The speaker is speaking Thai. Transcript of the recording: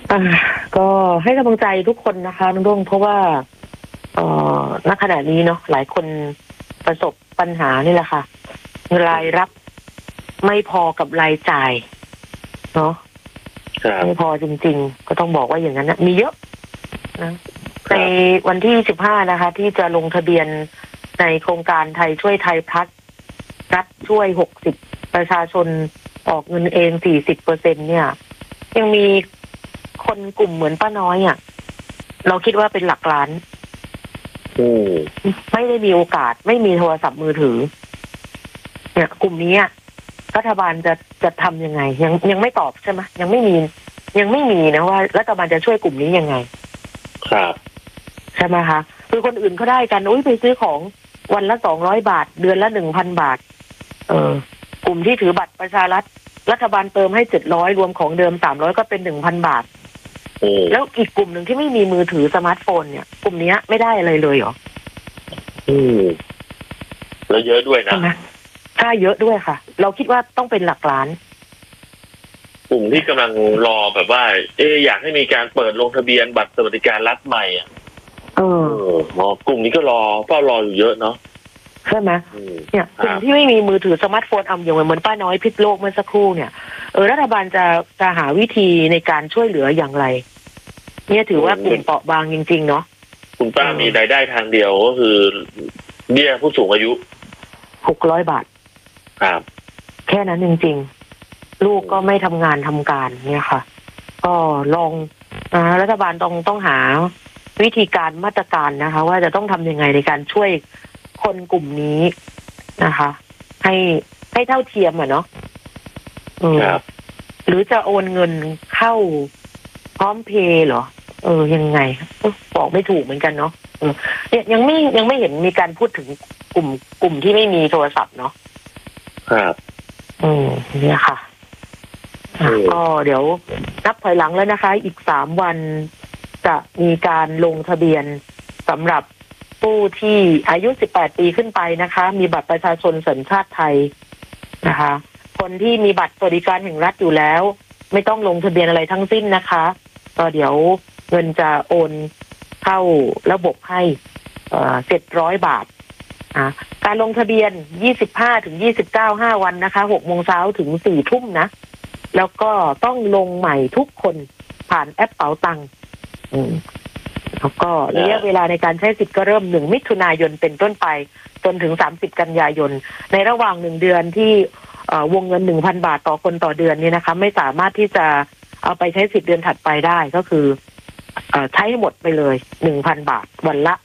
อ่าก็ให้กำลังใจทุกคนนะคะน้องรุ่งเพราะว่าณขณะนี้เนาะหลายคนประสบปัญหานี่แหละค่ะรายรับไม่พอกับรายจ่ายเนาะไม่พอจริงๆก็ต้องบอกว่าอย่างนั้นนะมีเยอะนะในวันที่15นะคะที่จะลงทะเบียนในโครงการไทยช่วยไทยพัฒน์รัฐช่วย60ประชาชนออกเงินเอง40%เนี่ยยังมีคนกลุ่มเหมือนป้าน้อยอ่ะเราคิดว่าเป็นหลักล้านไม่ได้มีโอกาสไม่มีโทรศัพท์มือถือเนี่ยกลุ่มนี้รัฐบาลจะทำยังไงยังไม่ตอบใช่ไหมยังไม่มีนะว่ารัฐบาลจะช่วยกลุ่มนี้ยังไงครับใช่ไหมคะคือคนอื่นเขาได้กันไปซื้อของวันละ200 บาทเดือนละ 1,000 บาทกลุ่มที่ถือบัตรประชารัฐบาลเติมให้700รวมของเดิม300ก็เป็น 1,000 บาทแล้วอีกกลุ่มหนึ่งที่ไม่มีมือถือสมาร์ทโฟนเนี่ยกลุ่มนี้ไม่ได้อะไรเลยเหรอแล้วเยอะด้วยนะใช่เยอะด้วยค่ะเราคิดว่าต้องเป็นหลักล้านกลุ่มที่กำลังรอแบบว่าอยากให้มีการเปิดลงทะเบียนบัตรสวัสดิการรัฐใหม่กลุ่มนี้ก็เฝ้ารออยู่เยอะเนาะใช่ไหมเนี่ยกลุ่มที่ไม่มีมือถือสมาร์ทโฟนอย่างเหมือนป้าน้อยพิษโลกเมื่อสักครู่เนี่ยรัฐบาลจะหาวิธีในการช่วยเหลืออย่างไรเนี่ยถือว่ากลุ่มเปราะบางจริงๆเนาะคุณป้ามีรายได้ทางเดียวก็คือเบี้ยผู้สูงอายุ 600 บาทครับแค่นั้นจริงๆลูกก็ไม่ทำงานทำการเนี่ยค่ะก็ลองรัฐบาลต้องหาวิธีการมาตรการนะคะว่าจะต้องทำยังไงในการช่วยคนกลุ่มนี้นะคะให้เท่าเทียมเนาะหรือจะโอนเงินเข้าพร้อมเพย์เหรอยังไงบอกไม่ถูกเหมือนกันเนาะเนี่ยยังไม่เห็นมีการพูดถึงกลุ่มที่ไม่มีโทรศัพท์เนาะครับเนี่ยค่ะก็เดี๋ยวนับถอยหลังแล้วนะคะอีก3 วันจะมีการลงทะเบียนสำหรับผู้ที่อายุ18 ปีขึ้นไปนะคะมีบัตรประชาชนสัญชาติไทยนะคะคนที่มีบัตรสวัสดิการแห่งรัฐอยู่แล้วไม่ต้องลงทะเบียนอะไรทั้งสิ้นนะคะก็เดี๋ยวเงินจะโอนเข้าระบบให้700 บาทการลงทะเบียน25 ถึง 29 5 วันนะคะ6 โมงเช้าถึง 4 ทุ่มนะแล้วก็ต้องลงใหม่ทุกคนผ่านแอปเป๋าตังค์แล้วก็ระยะเวลาในการใช้สิทธิ์ก็เริ่ม1 มิถุนายนเป็นต้นไปจนถึง30 กันยายนในระหว่าง1 เดือนที่วงเงิน 1,000 บาทต่อคนต่อเดือนนี่นะคะไม่สามารถที่จะเอาไปใช้สิทธิ์เดือนถัดไปได้ก็คือใช้หมดไปเลย 1,000 บาทวันละ